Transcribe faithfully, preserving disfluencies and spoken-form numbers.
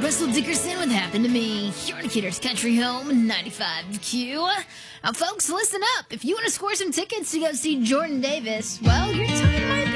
Russell Dickerson with Happened to Me. Here on Kidder's Country Home, ninety-five Q. Now, folks, listen up. If you want to score some tickets to go see Jordan Davis, well, your time might